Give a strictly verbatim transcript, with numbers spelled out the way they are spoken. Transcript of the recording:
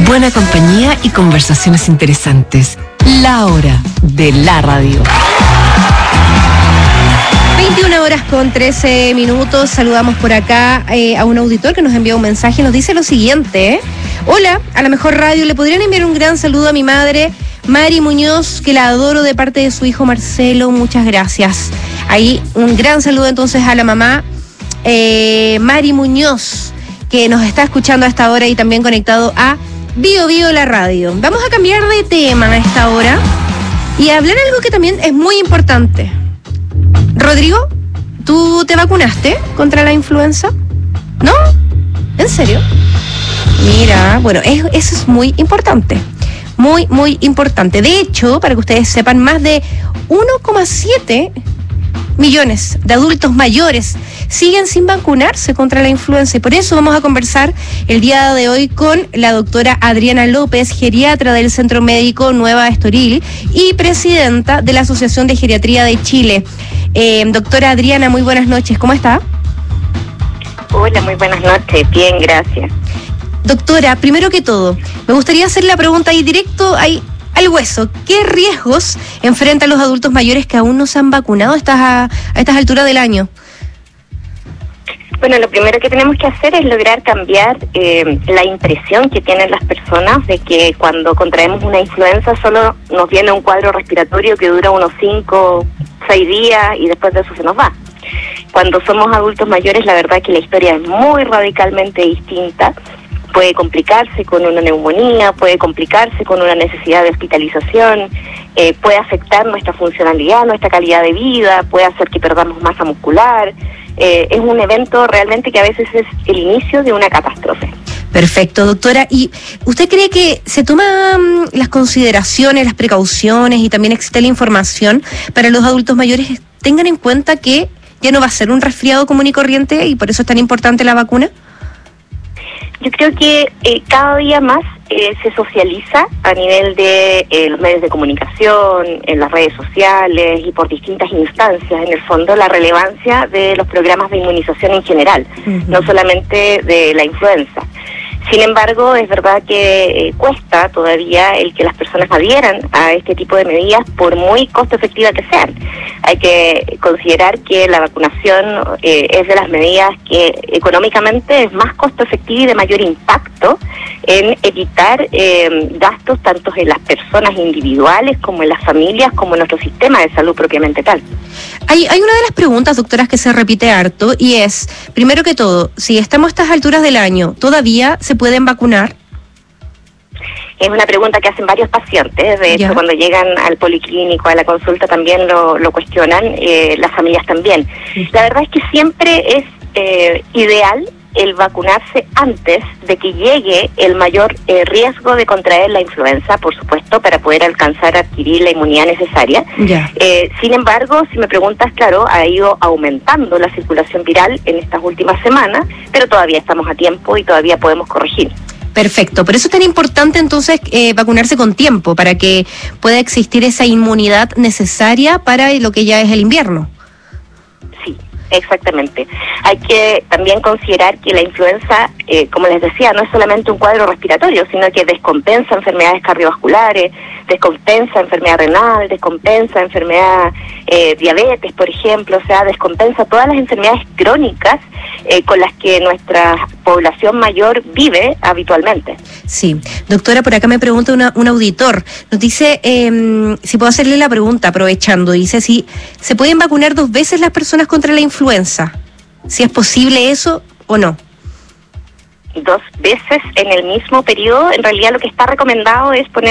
buena compañía y conversaciones interesantes. La hora de la radio. veintiuna horas con trece minutos. Saludamos por acá eh, a un auditor que nos envió un mensaje. Nos dice lo siguiente. ¿eh? Hola, a la mejor radio. ¿Le podrían enviar un gran saludo a mi madre, Mari Muñoz, que la adoro, de parte de su hijo Marcelo? Muchas gracias. Ahí un gran saludo entonces a la mamá eh, Mari Muñoz, que nos está escuchando a esta hora y también conectado a Bio Bio la radio. Vamos a cambiar de tema a esta hora y a hablar algo que también es muy importante. Rodrigo, ¿tú te vacunaste contra la influenza? ¿No? ¿En serio? Mira, bueno, es, eso es muy importante. Muy, muy importante. De hecho, para que ustedes sepan, más de uno coma siete millones de adultos mayores siguen sin vacunarse contra la influenza, y por eso vamos a conversar el día de hoy con la doctora Adriana López, geriatra del Centro Médico Nueva Estoril y presidenta de la Asociación de Geriatría de Chile. Eh, doctora Adriana, muy buenas noches, ¿cómo está? Hola, muy buenas noches, bien, gracias. Doctora, primero que todo, me gustaría hacer la pregunta ahí directo, ahí al hueso. ¿Qué riesgos enfrentan los adultos mayores que aún no se han vacunado a estas, a, a estas alturas del año? Bueno, lo primero que tenemos que hacer es lograr cambiar eh, la impresión que tienen las personas de que cuando contraemos una influenza solo nos viene un cuadro respiratorio que dura unos cinco, seis días y después de eso se nos va. Cuando somos adultos mayores, la verdad que la historia es muy radicalmente distinta. Puede complicarse con una neumonía, puede complicarse con una necesidad de hospitalización, eh, puede afectar nuestra funcionalidad, nuestra calidad de vida, puede hacer que perdamos masa muscular. Eh, es un evento realmente que a veces es el inicio de una catástrofe. Perfecto, doctora. ¿Y usted cree que se toman las consideraciones, las precauciones y también existe la información para los adultos mayores tengan en cuenta que ya no va a ser un resfriado común y corriente y por eso es tan importante la vacuna? Yo creo que eh, cada día más eh, se socializa a nivel de eh, los medios de comunicación, en las redes sociales y por distintas instancias, en el fondo, la relevancia de los programas de inmunización en general, uh-huh. no solamente de la influenza. Sin embargo, es verdad que eh, cuesta todavía el que las personas adhieran a este tipo de medidas, por muy costo efectiva que sean. Hay que considerar que la vacunación eh, es de las medidas que económicamente es más costo efectiva y de mayor impacto en evitar eh, gastos tanto en las personas individuales como en las familias, como en nuestro sistema de salud propiamente tal. Hay, hay una de las preguntas, doctoras, que se repite harto y es, primero que todo, si estamos a estas alturas del año, ¿todavía se pueden vacunar? Es una pregunta que hacen varios pacientes, de hecho, cuando llegan al policlínico, a la consulta, también lo, lo cuestionan, eh, las familias también. Sí. La verdad es que siempre es eh, ideal el vacunarse antes de que llegue el mayor eh, riesgo de contraer la influenza, por supuesto, para poder alcanzar a adquirir la inmunidad necesaria. Yeah. Eh, sin embargo, si me preguntas, claro, ha ido aumentando la circulación viral en estas últimas semanas, pero todavía estamos a tiempo y todavía podemos corregir. Perfecto, por eso es tan importante entonces eh, vacunarse con tiempo, para que pueda existir esa inmunidad necesaria para lo que ya es el invierno. Sí. Exactamente. Hay que también considerar que la influenza, eh, como les decía, no es solamente un cuadro respiratorio, sino que descompensa enfermedades cardiovasculares, descompensa enfermedad renal, descompensa enfermedad eh, diabetes, por ejemplo, o sea, descompensa todas las enfermedades crónicas eh, con las que nuestra población mayor vive habitualmente. Sí. Doctora, por acá me pregunta una, un auditor, nos dice, eh, si puedo hacerle la pregunta aprovechando, dice si se pueden vacunar dos veces las personas contra la influenza. influenza, si es posible eso o no. Dos veces en el mismo periodo, en realidad lo que está recomendado es poner